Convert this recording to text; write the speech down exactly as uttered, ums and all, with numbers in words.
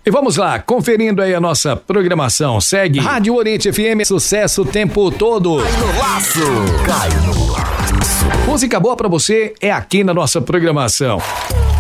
E vamos lá, conferindo aí a nossa programação. Segue Rádio Oriente F M, sucesso o tempo todo. Cai no laço, cai no laço. Música boa pra você é aqui na nossa programação.